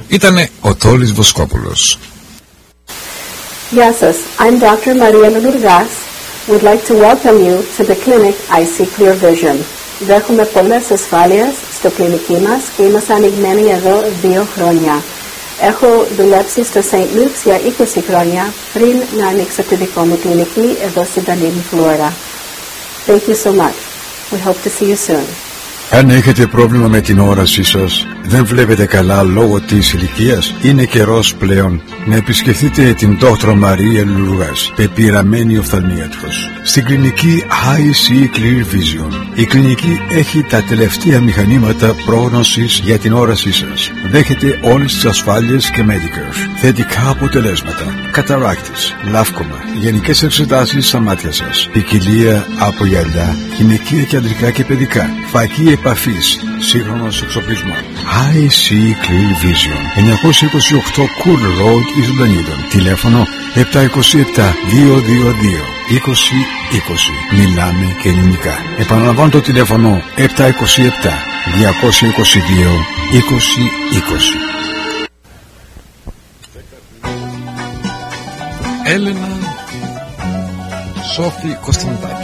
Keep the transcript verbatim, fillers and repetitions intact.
Ήτανε ο Τόλης Βοσκόπουλος. Γεια σας, I'm Doctor Maria Lourdes. Would like to welcome you to the clinic I See Clear Vision. Δέχομαι πολλές ασφάλειες στο κλινική μας και είμαστε ανοιγμένοι εδώ δύο χρόνια. Έχω δουλέψει στο Σέιντ Luke's για είκοσι χρόνια πριν να ανοίξω τη δικό μου κλινική εδώ στην Dunedin, Florida. Thank you so much. We hope to see you soon. Αν έχετε πρόβλημα με την όρασή σας, δεν βλέπετε καλά λόγω της ηλικίας, είναι καιρός πλέον να επισκεφτείτε την Δόκτωρα Μαρία Λουράς, πεπειραμένη οφθαλμίατρος, στην κλινική I See Clear Vision. Η κλινική έχει τα τελευταία μηχανήματα πρόγνωσης για την όρασή σας. Δέχεται όλες τις ασφάλειες και Medicare. Θετικά αποτελέσματα, καταράκτης, λάφκομα, γενικές εξετάσεις στα μάτια σας, ποικιλία από γυαλιά, γυναικεία και αντρικά και παιδικά, φακή επαφής, σύγχρονος εξοπλισμός. I See Clear Vision, εννιακόσια είκοσι οκτώ Cool Road, East Dunedin. Τηλέφωνο επτά είκοσι επτά δύο δύο δύο είκοσι είκοσι. Μιλάμε και ελληνικά. Επαναλαμβάνω το τηλέφωνο επτά είκοσι επτά διακόσια είκοσι δύο είκοσι είκοσι. Έλενα Σόφη Κωνσταντάκη.